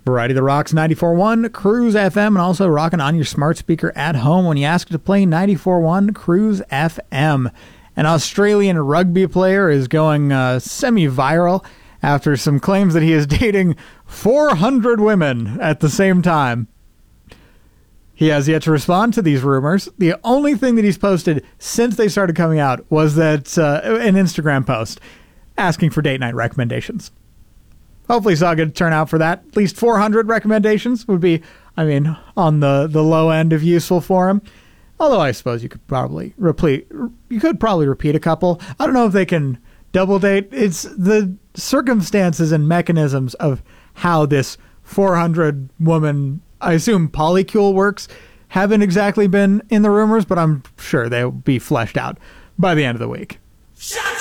Variety the Rocks 94.1 Cruise FM, and also rocking on your smart speaker at home when you ask to play 94.1 Cruise FM. An Australian rugby player is going semi-viral after some claims that he is dating 400 women at the same time. He has yet to respond to these rumors. The only thing that he's posted since they started coming out was that an Instagram post asking for date night recommendations. Hopefully saw a good turnout for that. At least 400 recommendations would be, on the low end of useful for him. Although I suppose you could probably repeat a couple. I don't know if they can double date. It's the circumstances and mechanisms of how this 400 woman, I assume polycule works, haven't exactly been in the rumors, but I'm sure they'll be fleshed out by the end of the week.